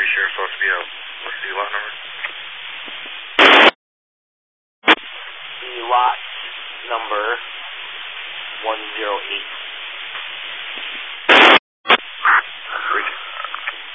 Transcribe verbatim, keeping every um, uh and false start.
three Sheriff supposed to be out. What's the lot number? The lot number one zero eight.